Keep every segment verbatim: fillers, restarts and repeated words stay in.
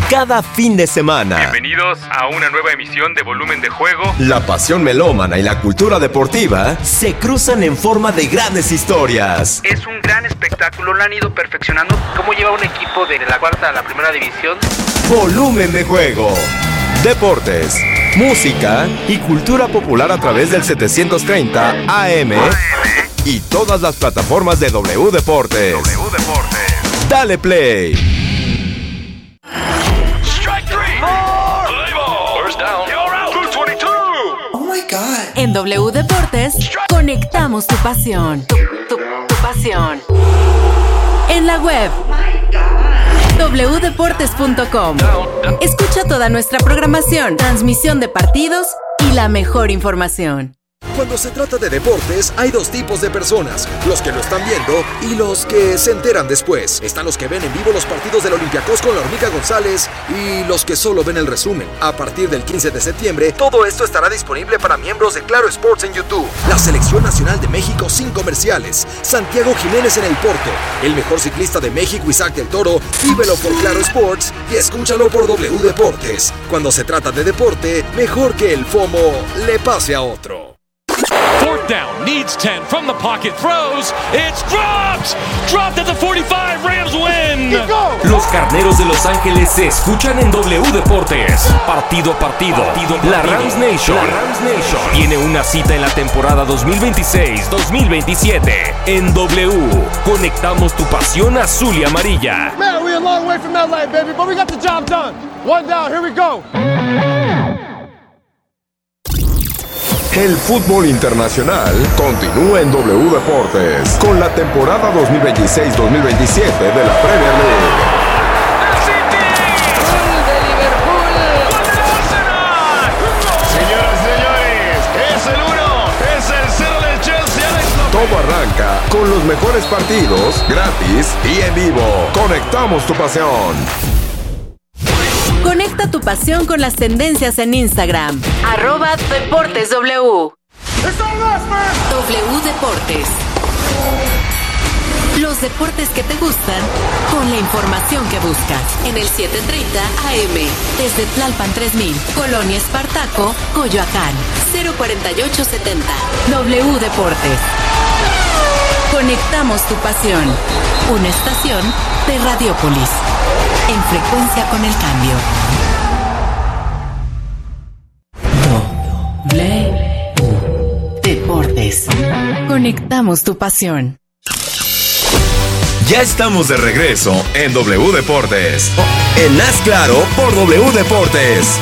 cada fin de semana. Bienvenidos a una nueva emisión de Volumen de Juego. La pasión melómana y la cultura deportiva se cruzan en forma de grandes historias. Es un gran espectáculo, lo han ido perfeccionando. ¿Cómo lleva un equipo de la cuarta a la primera división? Volumen de Juego. Deportes, música y cultura popular a través del setecientos treinta A M y todas las plataformas de W Deportes. W Deportes. Dale play. Strike three. First down. You're out. two twenty-two. Oh my God. En W Deportes, conectamos tu pasión. Tu, tu, tu pasión. En la web. doble u deportes punto com. Escucha toda nuestra programación, transmisión de partidos y la mejor información. Cuando se trata de deportes, hay dos tipos de personas, los que lo están viendo y los que se enteran después. Están los que ven en vivo los partidos del Olympiacos con la Hormiga González y los que solo ven el resumen. A partir del quince de septiembre, todo esto estará disponible para miembros de Claro Sports en YouTube. La Selección Nacional de México sin comerciales. Santiago Jiménez en el Porto. El mejor ciclista de México, Isaac del Toro. Vívelo por Claro Sports y escúchalo por W Deportes. Cuando se trata de deporte, mejor que el FOMO le pase a otro. Fourth down, needs ten, from the pocket, throws, it's dropped! Dropped at the forty-five, Rams win! Los Carneros de Los Ángeles se escuchan en W Deportes. Partido a partido, partido, partido. La Rams Nation, la Rams Nation tiene una cita en la temporada dos mil veintiséis dos mil veintisiete. En W, conectamos tu pasión azul y amarilla. Man, we're a long way from L A, baby, but we got the job done. One down, here we go. El fútbol internacional continúa en W Deportes con la temporada dos mil veintiséis dos mil veintisiete de la Premier League. Señoras y señores, es el uno, es el cero del Chelsea. Alex López. Todo arranca con los mejores partidos, gratis y en vivo. Conectamos tu pasión. Conecta tu pasión con las tendencias en Instagram. Arroba Deportes W. W Deportes. Los deportes que te gustan con la información que buscas. En el setecientos treinta A M. Desde Tlalpan tres mil. Colonia Espartaco, Coyoacán. cero cuarenta y ocho setenta. W Deportes. Conectamos tu pasión. Una estación de Radiopolis. En frecuencia con el cambio. W Deportes. Conectamos tu pasión. Ya estamos de regreso en W Deportes. En Haz Claro por W Deportes.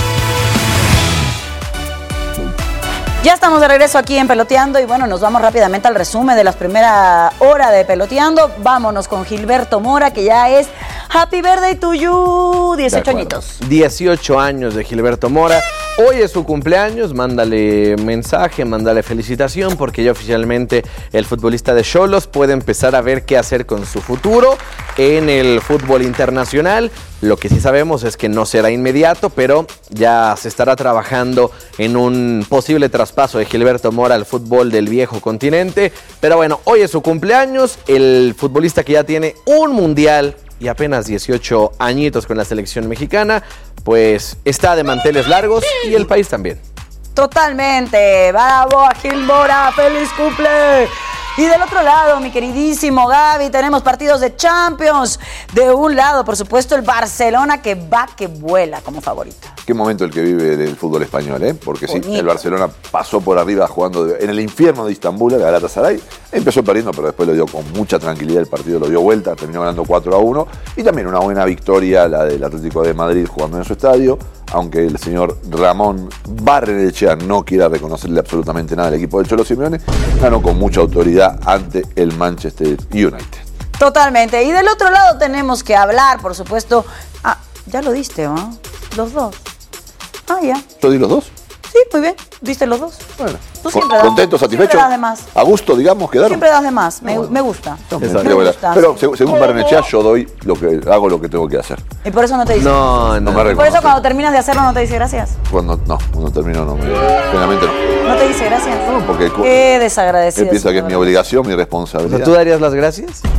Ya estamos de regreso aquí en Peloteando y bueno, nos vamos rápidamente al resumen de la primera hora de Peloteando. Vámonos con Gilberto Mora, que ya es Happy Birthday to you, dieciocho añitos. dieciocho años de Gilberto Mora. Hoy es su cumpleaños, mándale mensaje, mándale felicitación, porque ya oficialmente el futbolista de Xolos puede empezar a ver qué hacer con su futuro en el fútbol internacional. Lo que sí sabemos es que no será inmediato, pero ya se estará trabajando en un posible traspaso de Gilberto Mora al fútbol del viejo continente. Pero bueno, hoy es su cumpleaños, el futbolista que ya tiene un mundial y apenas dieciocho añitos con la selección mexicana, pues está de manteles largos y el país también. Totalmente, bravo a Gil Mora, feliz cumple. Y del otro lado, mi queridísimo Gaby, tenemos partidos de Champions. De un lado, por supuesto, el Barcelona que va, que vuela como favorito. Qué momento el que vive el fútbol español, ¿eh? Porque Bonito. Sí, el Barcelona pasó por arriba jugando de, en el infierno de Istambul, el Galatasaray. Empezó perdiendo, pero después lo dio con mucha tranquilidad, el partido lo dio vuelta, terminó ganando cuatro a uno. Y también una buena victoria, la del Atlético de Madrid jugando en su estadio. Aunque el señor Ramón Barrenechea no quiera reconocerle absolutamente nada al equipo del Cholo Simeone, ganó con mucha autoridad ante el Manchester United. Totalmente. Y del otro lado tenemos que hablar, por supuesto. Ah, ya lo diste, ¿no? Los dos. Ah, ya. ¿Yo di los dos? Sí, muy bien. Diste los dos. Bueno. Tú siempre das, ¿Contento, satisfecho? Siempre das de más. A gusto, digamos, quedaron. Siempre das de más. Me, me gusta. No, me me gusta. Pero según, según Barrenechea, yo doy lo que hago lo que tengo que hacer. Y por eso no te dice. No, no. No me Por reconoce. eso cuando terminas de hacerlo no te dice gracias. Cuando no, cuando termino no me. Plenamente no. No te dice gracias. No, porque Qué desagradecido. él piensa que es mi obligación, mi responsabilidad. ¿Tú darías las gracias?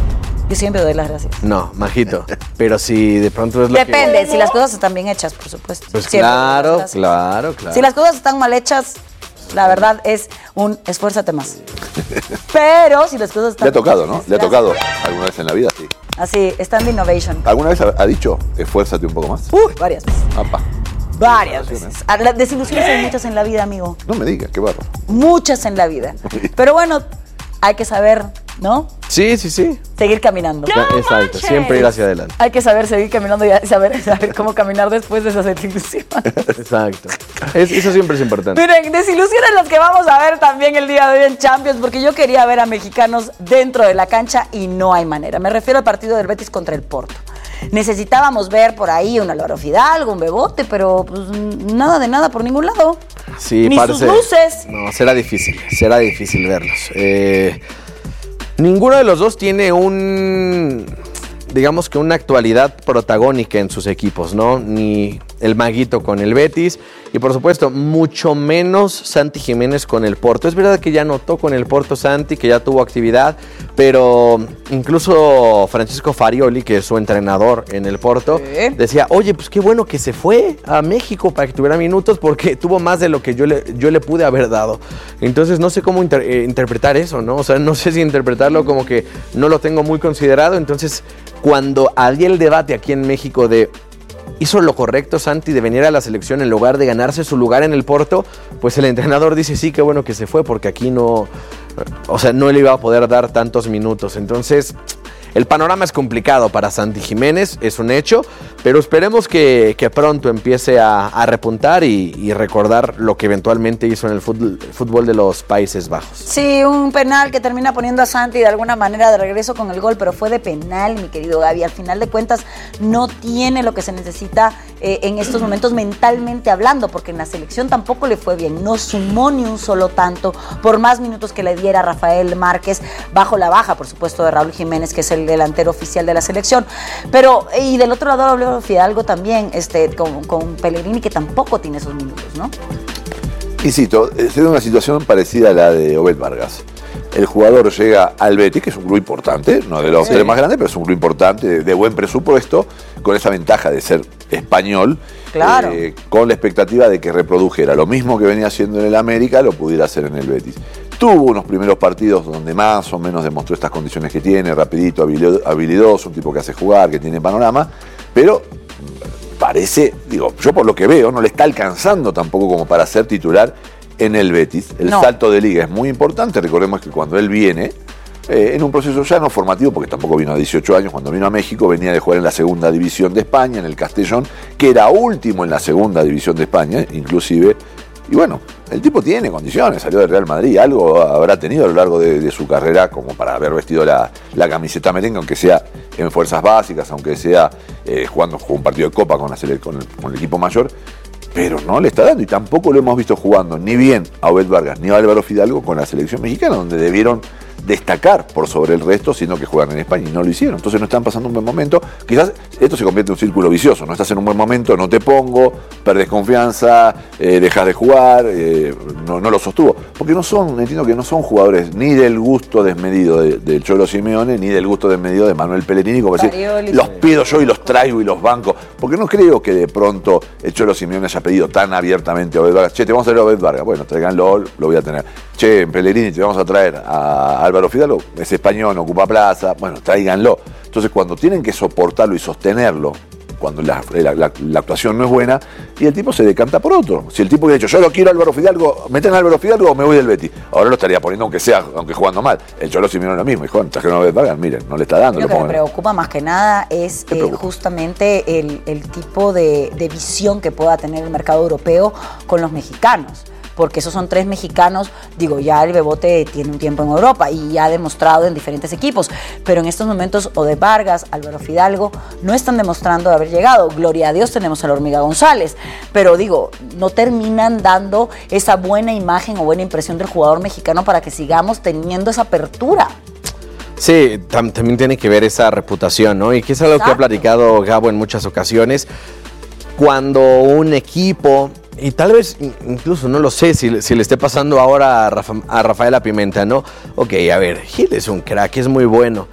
Yo siempre doy las gracias. No, majito. Pero si de pronto es lo Depende, que... si las cosas están bien hechas, por supuesto. Pues Siempre claro, claro, claro. Si las cosas están mal hechas, la verdad es un esfuérzate más. Pero si las cosas están... Le ha tocado, ¿no? Le ha Gracias. tocado alguna vez en la vida, sí. Así, stand innovation. ¿Alguna vez ha, ha dicho, esfuérzate un poco más? Uy, varias veces. Apa. Varias veces. Ah, las desilusiones hay muchas en la vida, amigo. No me digas, qué barro. Muchas en la vida. Pero bueno, hay que saber, ¿no? Sí, sí, sí. Seguir caminando. No Exacto, siempre ir hacia adelante. Hay que saber seguir caminando y saber, saber cómo caminar después de esas desilusiones. Exacto. Es, eso siempre es importante. Miren, desilusiones las que vamos a ver también el día de hoy en Champions, porque yo quería ver a mexicanos dentro de la cancha y no hay manera. Me refiero al partido del Betis contra el Porto. Necesitábamos ver por ahí un Álvaro Fidalgo, un Bebote, pero pues nada de nada por ningún lado. Sí, Ni parce. sus luces. No, será difícil, será difícil verlos. Eh, ninguno de los dos tiene un, digamos que una actualidad protagónica en sus equipos, ¿no? Ni el Maguito con el Betis y por supuesto mucho menos Santi Jiménez con el Porto. Es verdad que ya notó con el Porto Santi, que ya tuvo actividad, pero incluso Francisco Farioli, que es su entrenador en el Porto, ¿sí? Decía, oye, pues qué bueno que se fue a México para que tuviera minutos porque tuvo más de lo que yo le, yo le pude haber dado. Entonces no sé cómo inter, eh, interpretar eso, ¿no? O sea, no sé si interpretarlo como que no lo tengo muy considerado. Entonces, cuando había el debate aquí en México de ¿hizo lo correcto Santi de venir a la selección en lugar de ganarse su lugar en el Porto? Pues el entrenador dice, sí, qué bueno que se fue porque aquí no, o sea, no le iba a poder dar tantos minutos. Entonces, el panorama es complicado para Santi Jiménez, es un hecho, pero esperemos que, que pronto empiece a, a repuntar y, y recordar lo que eventualmente hizo en el fútbol, fútbol de los Países Bajos. Sí, un penal que termina poniendo a Santi de alguna manera de regreso con el gol, pero fue de penal, mi querido Gaby. Al final de cuentas, no tiene lo que se necesita eh, en estos momentos mentalmente hablando, porque en la selección tampoco le fue bien. No sumó ni un solo tanto, por más minutos que le diera Rafael Márquez, bajo la baja, por supuesto, de Raúl Jiménez, que es el delantero oficial de la selección. Pero, y del otro lado, Álvaro Fidalgo también, este, con, con Pellegrini, que tampoco tiene esos minutos, ¿no? Insisto, es una situación parecida a la de Obed Vargas. El jugador llega al Betis, que es un club importante, no de los sí. tres más grandes, pero es un club importante, de, de buen presupuesto, con esa ventaja de ser español, claro. eh, con la expectativa de que reprodujera lo mismo que venía haciendo en el América, lo pudiera hacer en el Betis. Tuvo unos primeros partidos donde más o menos demostró estas condiciones que tiene, rapidito, habilidoso, un tipo que hace jugar, que tiene panorama, pero parece, digo, yo por lo que veo, no le está alcanzando tampoco como para ser titular en el Betis. El no. salto de liga es muy importante. Recordemos que cuando él viene, eh, en un proceso ya no formativo, porque tampoco vino a dieciocho años, cuando vino a México venía de jugar en la segunda división de España, en el Castellón, que era último en la segunda división de España, inclusive. Y bueno, el tipo tiene condiciones, salió del Real Madrid, algo habrá tenido a lo largo de, de su carrera como para haber vestido la, la camiseta merengue, aunque sea en fuerzas básicas, aunque sea eh, jugando un partido de Copa con, la, con, el, con el equipo mayor, pero no le está dando y tampoco lo hemos visto jugando ni bien a Obed Vargas ni a Álvaro Fidalgo con la selección mexicana, donde debieron destacar por sobre el resto, sino que juegan en España y no lo hicieron. Entonces no están pasando un buen momento. Quizás esto se convierte en un círculo vicioso. No estás en un buen momento, no te pongo, perdés confianza, eh, dejas de jugar, eh, no, no lo sostuvo. Porque no son, entiendo que no son jugadores ni del gusto desmedido de, del Cholo Simeone, ni del gusto desmedido de Manuel Pellegrini, como decir, los pido yo y los traigo y los banco. Porque no creo que de pronto el Cholo Simeone haya pedido tan abiertamente a Obed Vargas. Che, te vamos a traer a Obed Vargas. Bueno, tráiganlo, lo voy a tener. Che, Pellegrini, te vamos a traer a Álvaro Fidalgo, es español, ocupa plaza, bueno, tráiganlo. Entonces cuando tienen que soportarlo y sostenerlo, cuando la, la, la, la actuación no es buena, y el tipo se decanta por otro. Si el tipo hubiera dicho, yo lo quiero Álvaro Fidalgo, meten a Álvaro Fidalgo o me voy del Betis. Ahora lo estaría poniendo aunque sea, aunque jugando mal. El Cholo Simeone lo mismo, dijo, trajeron a Vargas, miren, no le está dando. Lo que me preocupa más que nada es eh, justamente el, el tipo de, de visión que pueda tener el mercado europeo con los mexicanos. Porque esos son tres mexicanos, digo, ya el Bebote tiene un tiempo en Europa y ya ha demostrado en diferentes equipos, pero en estos momentos Obed Vargas, Álvaro Fidalgo, no están demostrando haber llegado. Gloria a Dios tenemos a la Hormiga González, pero digo, no terminan dando esa buena imagen o buena impresión del jugador mexicano para que sigamos teniendo esa apertura. Sí, tam- también tiene que ver esa reputación, ¿no? Y que es algo Exacto. que ha platicado Gabo en muchas ocasiones. Cuando un equipo... Y tal vez, incluso, no lo sé si, si le esté pasando ahora a, Rafa, a Rafaela Pimenta, ¿no? Ok, a ver, Gil es un crack, es muy bueno.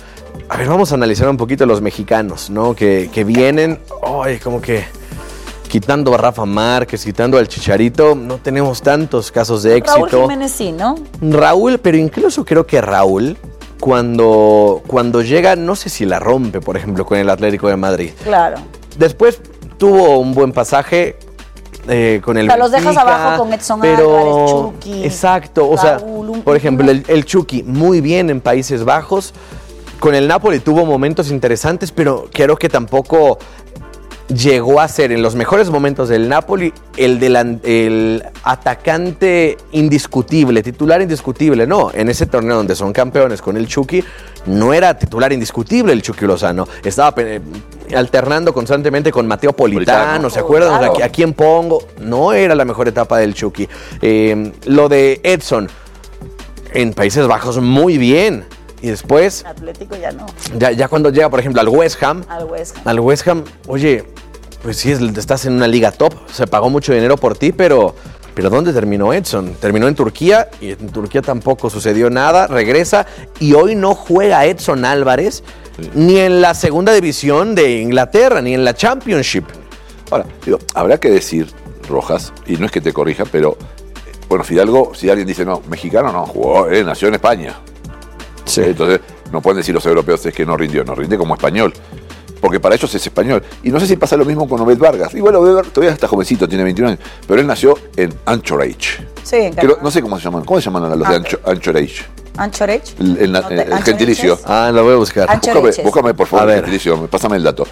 a ver, vamos a analizar un poquito los mexicanos, ¿no? Que, que vienen, ay, como que quitando a Rafa Márquez, quitando al Chicharito, no tenemos tantos casos de éxito. Raúl Jiménez sí, ¿no? Raúl, pero incluso creo que Raúl, cuando, cuando llega, no sé si la rompe, por ejemplo, con el Atlético de Madrid. Claro. Después tuvo un buen pasaje eh, con el O sea, los Benfica, dejas abajo con Edson pero, Álvarez, Chucky. Exacto, o Raúl, sea, un- por ejemplo, el, el Chucky, muy bien en Países Bajos. Con el Napoli tuvo momentos interesantes, pero creo que tampoco llegó a ser en los mejores momentos del Napoli el, delan- el atacante indiscutible, titular indiscutible. No, en ese torneo donde son campeones con el Chucky, no era titular indiscutible el Chucky Lozano. Estaba eh, alternando constantemente con Mateo Politano, Politano. ¿se acuerdan? Claro. O sea, ¿a quién pongo? No era la mejor etapa del Chucky. Eh, lo de Edson, en Países Bajos, muy bien. Y después, Atlético ya no. ya, ya cuando llega, por ejemplo, al West Ham, Al West Ham. al West Ham, oye, pues sí, es- estás en una liga top, se pagó mucho dinero por ti, pero, pero ¿dónde terminó Edson? Terminó en Turquía y en Turquía tampoco sucedió nada, regresa y hoy no juega Edson Álvarez Sí. ni en la segunda división de Inglaterra, ni en la Championship. Ahora, digo, habrá que decir, Rojas, y no es que te corrija, pero, eh, bueno, Fidalgo, si alguien dice, no, mexicano no, jugó, eh, nació en España. Sí. Entonces, no pueden decir los europeos es que no rindió, no rinde como español. Porque para ellos es español. Y no sé si pasa lo mismo con Obed Vargas. Igual Obed Vargas todavía está jovencito, tiene veintiún años. Pero él nació en Anchorage. Sí, en Creo- no sé cómo se llaman. ¿Cómo se llaman a los de Ancho- Anchorage? Anchorage. El, el- No te- el gentilicio. Anchorages. Ah, lo voy a buscar. Ancho- Búscame, Anchorages. búscame, por favor, A el ver. gentilicio. Pásame el dato.